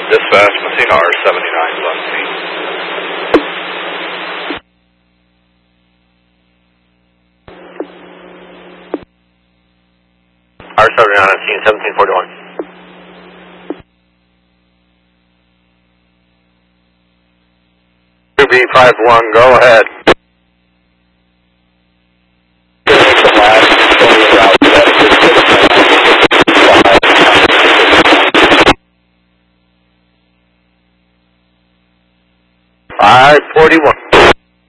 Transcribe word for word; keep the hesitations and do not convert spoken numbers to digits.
Dispatch, Messina R seventy-nine is on scene. R seventy-nine on scene, seventeen forty-one. two B five one, go ahead. five forty-one.